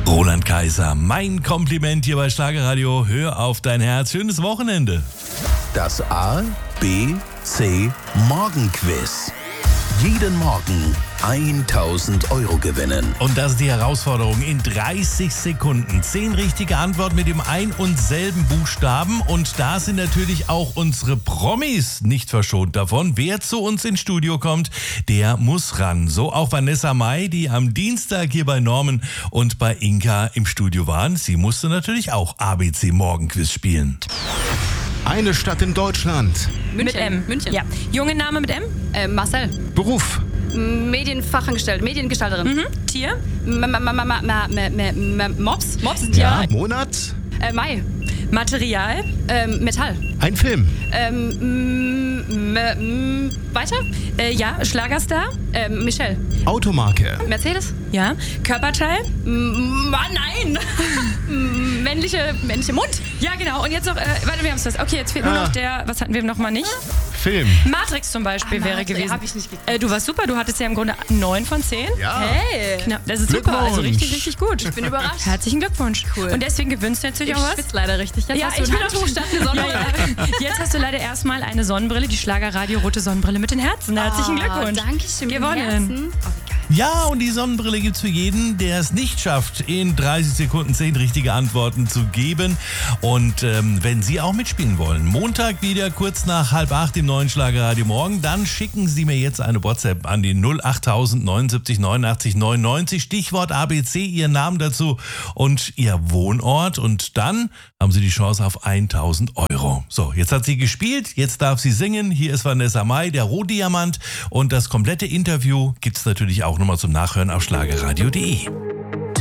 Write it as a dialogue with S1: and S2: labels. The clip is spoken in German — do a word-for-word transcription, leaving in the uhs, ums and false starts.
S1: Roland Kaiser, mein Kompliment hier bei Schlagerradio. Hör auf dein Herz. Schönes Wochenende.
S2: Das A, B, C Morgenquiz. Jeden Morgen tausend Euro gewinnen.
S1: Und das ist die Herausforderung. In dreißig Sekunden zehn richtige Antworten mit dem ein und selben Buchstaben. Und da sind natürlich auch unsere Promis nicht verschont davon. Wer zu uns ins Studio kommt, der muss ran. So auch Vanessa Mai, die am Dienstag hier bei Norman und bei Inka im Studio waren. Sie musste natürlich auch A B C Morgenquiz spielen.
S3: Eine Stadt in Deutschland.
S4: München. Mit M.
S5: München.
S4: Ja. Junge Name mit M?
S5: Äh, Marcel.
S3: Beruf.
S5: Medienfachangestellte, Mediengestalterin.
S4: Mhm. Tier?
S5: M- m- m- m- m- m- m- Mops.
S4: Mops ist ja.
S3: Monat.
S5: Äh, Mai.
S4: Material?
S5: Ähm, Metall.
S3: Ein Film.
S5: Ähm, m- m- weiter?
S4: Äh, ja. Schlagerstar?
S5: Ähm, Michelle.
S3: Automarke.
S5: Mercedes.
S4: Ja. Körperteil?
S5: M- Mann, nein! M- männliche, männliche Mund.
S4: Ja, genau. Und jetzt noch, äh, warte, wir haben es fast. Okay, jetzt fehlt nur
S3: Ah.
S4: noch der, was hatten wir noch mal nicht?
S3: Film.
S4: Matrix zum Beispiel
S5: Ah,
S4: wäre
S5: Matrix,
S4: gewesen.
S5: hab ich nicht gekriegt.
S4: Äh, du warst super, du hattest ja im Grunde neun von zehn.
S3: Ja.
S5: Hey!
S4: Knapp. Das ist super, also
S3: Glückwunsch.
S4: richtig, richtig gut.
S5: Ich bin überrascht.
S4: Herzlichen Glückwunsch.
S5: Cool.
S4: Und deswegen gewünscht du natürlich
S5: Ich
S4: auch was?
S5: schwitze leider richtig. Jetzt
S4: Ja,
S5: hast du
S4: ich
S5: ein
S4: bin
S5: Handtuch
S4: auch-
S5: statt eine Sonnenbrille.
S4: Ja, ja. Jetzt hast du leider erstmal eine Sonnenbrille, die Schlagerradio rote Sonnenbrille mit den Herzen. Herzlichen Glückwunsch.
S5: Danke schön.
S4: Gewonnen.
S1: Ja, und die Sonnenbrille gibt's für jeden, der es nicht schafft, in dreißig Sekunden zehn richtige Antworten zu geben. Und ähm, wenn Sie auch mitspielen wollen, Montag wieder kurz nach halb acht im neuen Schlagerradio Morgen, dann schicken Sie mir jetzt eine WhatsApp an die null acht tausend neunundsiebzig neunundachtzig neunundneunzig, Stichwort A B C, Ihren Namen dazu und Ihr Wohnort. Und dann haben Sie die Chance auf tausend Euro. So, jetzt hat sie gespielt, jetzt darf sie singen. Hier ist Vanessa Mai, der Rohdiamant. Und das komplette Interview gibt's natürlich auch nochmal zum Nachhören auf schlagerradio punkt de.